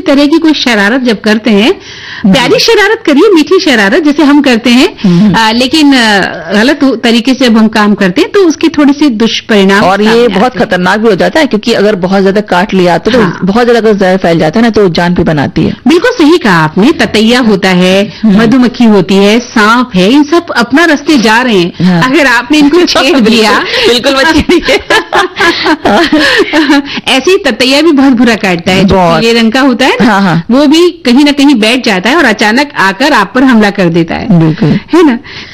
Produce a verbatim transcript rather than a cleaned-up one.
तरह की कोई शरारत जब करते हैं, प्यारी शरारत करिए, मीठी शरारत जैसे हम करते हैं, आ, लेकिन गलत तरीके से जब हम काम करते हैं तो उसकी थोड़ी सी दुष्परिणाम, और ये बहुत खतरनाक भी हो जाता है, क्योंकि अगर बहुत ज्यादा काट लिया तो, हाँ। तो बहुत ज्यादा अगर जहर फैल जाता है ना तो जान भी बनाती है। बिल्कुल सही कहा आपने। ततैया होता है, मधुमक्खी होती है, सांप है, इन सब अपना रास्ते जा रहे हैं। हाँ। अगर आपने इनको छेड़ दिया, बिल्कुल बच्ची ऐसे ही ततैया भी बहुत बुरा काटता है, जो पीले रंग का होता है ना, हाँ, हाँ। वो भी कहीं ना कहीं बैठ जाता है और अचानक आकर आप पर हमला कर देता है, बिल्कुल, है ना।